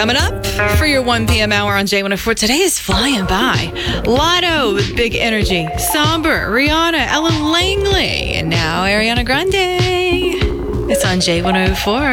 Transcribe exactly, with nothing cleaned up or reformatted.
Coming up for your one p.m. hour on J one oh four. Today is flying by. Lotto with Big Energy. Somber, Rihanna, Ellen Langley, and now Ariana Grande. It's on J one oh four.